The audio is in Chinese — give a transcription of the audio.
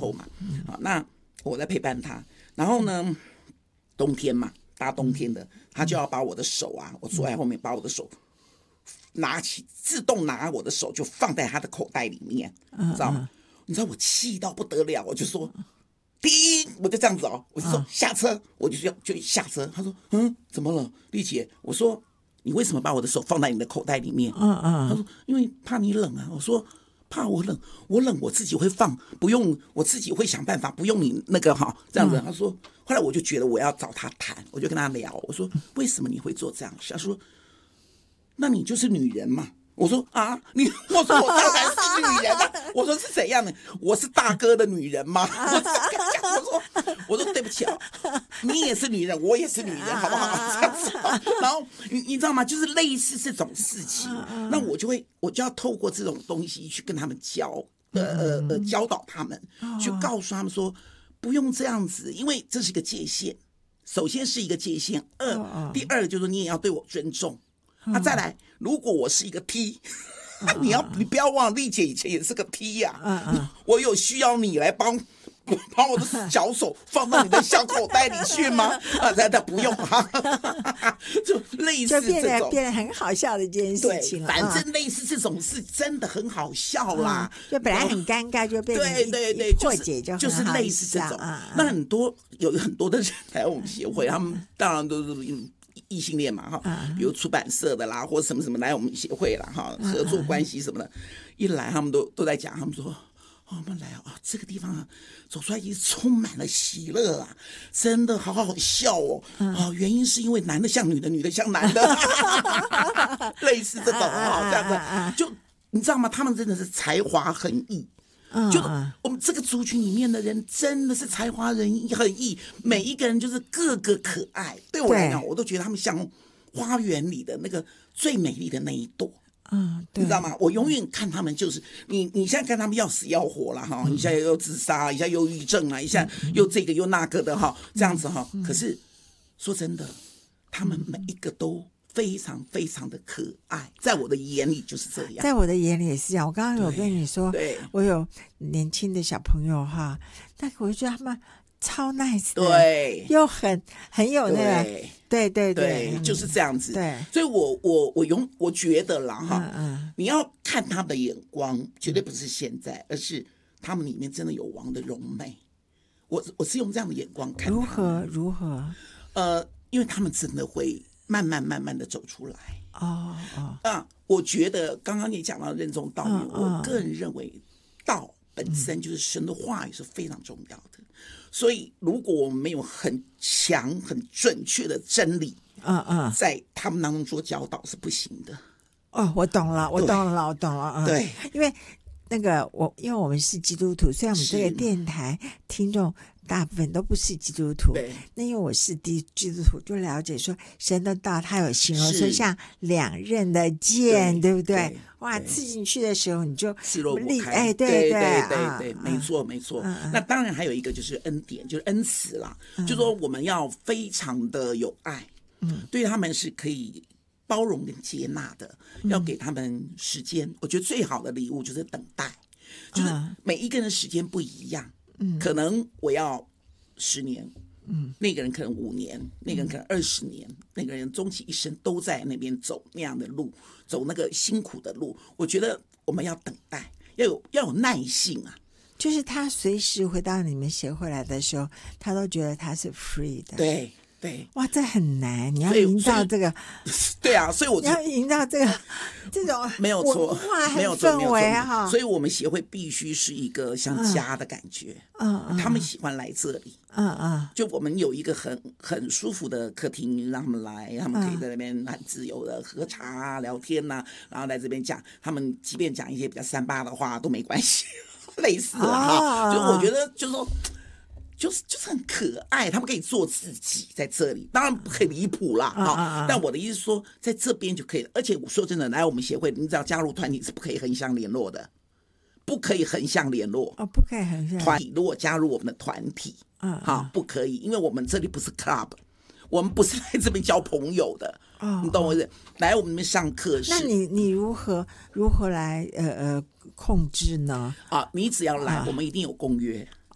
候嘛，那我在陪伴他，然后呢，冬天嘛，大冬天的，他就要把我的手啊，我坐在后面，把我的手拿起，自动拿我的手就放在他的口袋里面，知道吗？你知道我气到不得了，我就说停，我就这样子哦，我就说下车，我就下车。他说怎么了，丽姐？我说你为什么把我的手放在你的口袋里面？他说因为怕你冷啊。我说怕我冷，我冷我自己会放，不用我自己会想办法，不用你那个这样子。他说，后来我就觉得我要找他谈，我就跟他聊，我说为什么你会做这样？他说，那你就是女人嘛。我说啊，我说我当然是女人啊。我说是怎样的？我是大哥的女人吗？我说对不起啊，你也是女人，我也是女人，好不好？这样子。然后你知道吗？就是类似这种事情，那我就要透过这种东西去跟他们教导他们，去告诉他们说不用这样子，因为这是一个界限。首先是一个界限，第二就是你也要对我尊重。再来，如果我是一个 T， 你不要忘了，丽姐以前也是个 T 呀，我有需要你来帮我的小手放到你的小口袋里去吗？他不用就类似这种， 变得很好笑的一件事情了。 反正类似这种事真的很好笑啦， 就本来很尴尬，就变成对破解就是类似这种。那有很多的人来我们协会，他们当然都是异性恋嘛比如出版社的啦，或者什么什么来我们协会啦合作关系什么的，一来他们都在讲，他们说我们来这个地方走出来也充满了喜乐啊，真的好好笑哦。原因是因为男的像女的，女的像男的，类似这种这样子，就你知道吗？他们真的是才华横溢。就我们这个族群里面的人真的是才华横溢，每一个人就是个个可爱。对我来讲，我都觉得他们像花园里的那个最美丽的那一朵。你知道吗？我永远看他们就是你现在看他们要死要活了一下又自杀，一下忧郁症啊，一下又这个又那个的这样子可是说真的，他们每一个都非常非常的可爱，在我的眼里就是这样。 在我的眼里也是这样。我刚刚有跟你说，我有年轻的小朋友那我就觉得他们超 nice 的， 对， 又很有那个，对， 就是这样子。 对， 所以我觉得啦你要看他们的眼光，绝对不是现在，而是他们里面真的有王的容美。我是用这样的眼光看他们。 如何？ 因为他们真的会慢慢的走出来。我觉得刚刚你讲到任重道远，我个人认为道本身就是神的话语是非常重要的。所以如果我们没有很强很准确的真理在他们当中做教导是不行的。 我懂了。 对， 因为因为我们是基督徒，虽然我们这个电台听众大部分都不是基督徒，那因为我是基督徒，就了解说神的道它有形容，所以像两刃的剑，对不对？哇，刺进去的时候你就势若破开。对，没错。那当然还有一个就是恩典，就是恩慈啦，就说我们要非常的有爱，对他们是可以包容跟接纳的，要给他们时间。我觉得最好的礼物就是等待，就是每一个人的时间不一样，可能我要10年，那个人可能5年，那个人可能20年，那个人终其一生都在那边走那样的路，走那个辛苦的路。我觉得我们要等待，要有耐性啊。 就是他随时回到你们协会来的时候，他都觉得他是 free 的。 对， 哇，这很难，你要营造这个， 对啊，所以我要营造这种没有错， 文化没有错， 氛围所以我们协会必须是一个像家的感觉。他们喜欢来这里。就我们有一个很舒服的客厅，让他们来，他们可以在那边很自由的喝茶聊天然后来这边讲，他们即便讲一些比较3-8的话都没关系，类似就我觉得就是说。就是很可爱，他们可以做自己在这里，当然不可以离谱啦但我的意思是说，在这边就可以了。而且我说真的，来我们协会，你只要加入团体是不可以横向联络的，不可以横向联络不可以横向团体。如果加入我们的团体不可以，因为我们这里不是 club， 我们不是来这边交朋友的你懂我意思？来我们那边上课是。 那你如何来控制呢？ 你只要来，我们一定有公约。